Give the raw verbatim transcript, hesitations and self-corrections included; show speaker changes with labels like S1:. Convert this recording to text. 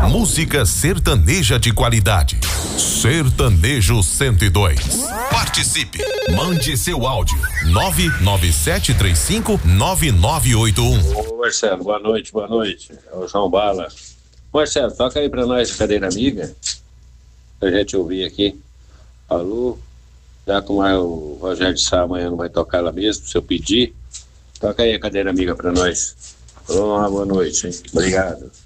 S1: Música sertaneja de qualidade. Sertanejo cento e dois. Participe. Mande seu áudio. nove nove sete três cinco nove nove oito um.
S2: Ô Marcelo, boa noite, boa noite. É o João Bala. Marcelo, toca aí pra nós a Cadeira Amiga. Pra gente ouvir aqui. Alô? Já como é o Rogério de Sá amanhã não vai tocar lá mesmo, se eu pedir. Toca aí a Cadeira Amiga pra nós. Olá, boa noite, hein? Obrigado.